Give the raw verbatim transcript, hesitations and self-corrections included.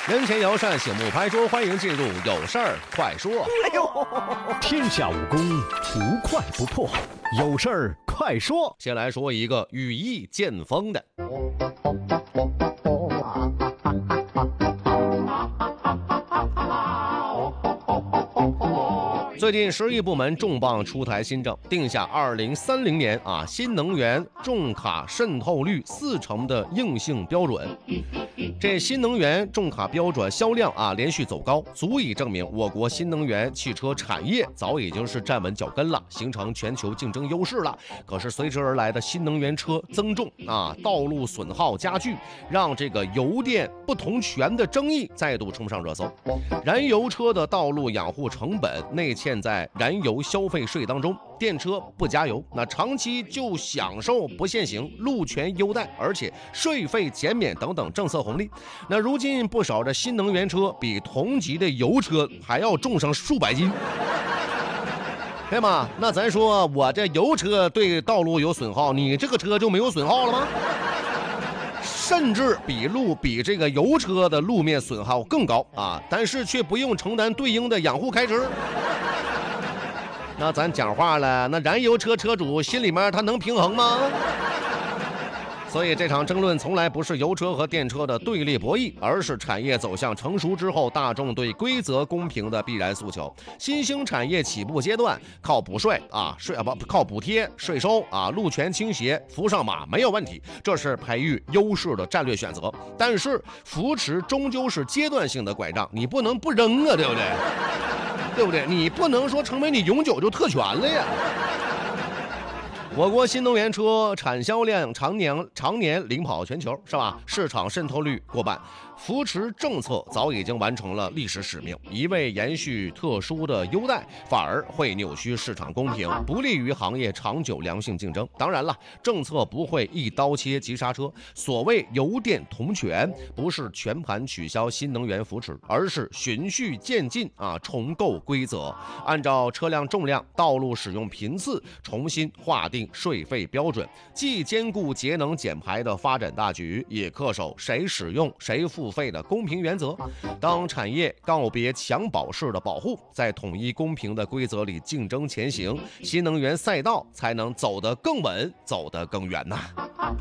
人前摇扇，醒目拍桌，欢迎进入有事儿快说。 哎呦， 天下武功无快不破，有事儿快说。 先来说一个羽翼渐丰的。最近十亿部门重磅出台新政，定下二零三零年啊新能源重卡渗透率四成的硬性标准。这新能源重卡标准销量啊连续走高，足以证明我国新能源汽车产业早已经是站稳脚跟了，形成全球竞争优势了。可是随之而来的新能源车增重啊，道路损耗加剧，让这个油电不同权的争议再度冲上热搜。燃油车的道路养护成本内嵌在燃油消费税当中，电车不加油，那长期就享受不限行、路权优待，而且税费减免等等政策红利。那如今不少的新能源车比同级的油车还要重上数百斤，对吗？那咱说我这油车对道路有损耗，你这个车就没有损耗了吗？甚至比路比这个油车的路面损耗更高啊，但是却不用承担对应的养护开支。那咱讲话了，那燃油车车主心里面他能平衡吗？所以这场争论从来不是油车和电车的对立博弈，而是产业走向成熟之后大众对规则公平的必然诉求。新兴产业起步阶段靠补税啊税啊不靠补贴税收啊路权倾斜扶上马没有问题，这是培育优势的战略选择。但是扶持终究是阶段性的拐杖，你不能不扔啊，对不对？对不对？你不能说成为你永久就特权了呀。我国新能源车产销量常年常年领跑全球，是吧？市场渗透率过半，扶持政策早已经完成了历史使命。一味延续特殊的优待，反而会扭曲市场公平，不利于行业长久良性竞争。当然了，政策不会一刀切急刹车。所谓油电同权，不是全盘取消新能源扶持，而是循序渐进啊，重构规则，按照车辆重量、道路使用频次重新划定税费标准，既兼顾节能减排的发展大局，也恪守谁使用谁付费的公平原则。当产业告别襁褓式的保护，在统一公平的规则里竞争前行，新能源赛道才能走得更稳，走得更远呐。